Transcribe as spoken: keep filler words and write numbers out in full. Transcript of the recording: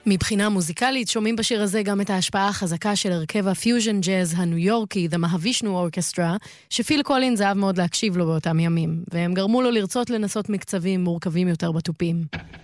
מבחינה מוזיקלית שומעים בשיר הזה גם את ההשפעה החזקה של הרכב הפיוז'ן ג'אז הניו יורקי, The Mahavishnu Orchestra, שפיל קולינס אהב מאוד להקשיב לו באותם ימים, והם גרמו לו לרצות לנסות מקצבים מורכבים יותר בטופים.